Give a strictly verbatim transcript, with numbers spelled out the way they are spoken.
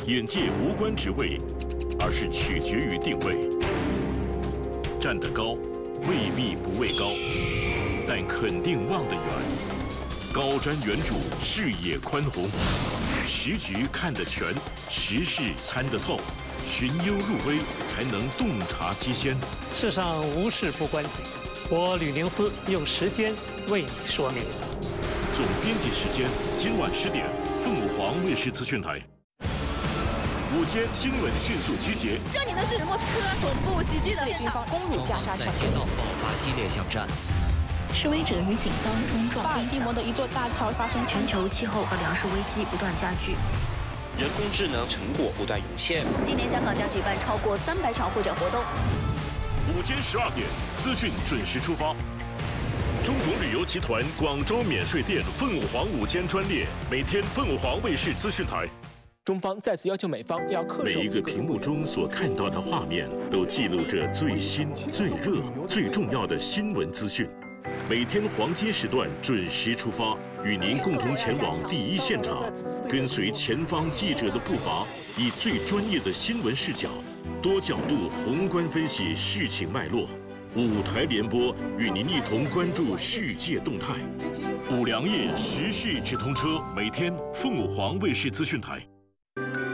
眼界无关职位，而是取决于定位。站得高，未必不畏高，但肯定望得远。高瞻远瞩，视野宽宏，时局看得全，时事参得透，寻幽入微，才能洞察机先。 世上无事不关己，我吕宁思用时间为你说明。 总编辑时间，今晚十点，凤凰卫视资讯台。午间新闻迅速集结。 这里呢是莫斯科总部袭击的军方攻入加沙城， 在街道爆发激烈巷战。 示威者与警方冲撞。 巴尔的摩的一座大桥发生全球气候和粮食危机不断加剧。 人工智能成果不断涌现。 今年香港将举办超过三百场会展活动。 午间十二点，资讯准时出发。中国旅游集团广州免税店凤凰午间专列，每天凤凰卫视资讯台。 中方再次要求美方要恪守。 每一个屏幕中所看到的画面，都记录着最新、最热、最重要的新闻资讯。每天黄金时段准时出发，与您共同前往第一现场，跟随前方记者的步伐，以最专业的新闻视角，多角度宏观分析事情脉络。五台联播与您一同关注世界动态。五粮液时事直通车，每天凤凰卫视资讯台。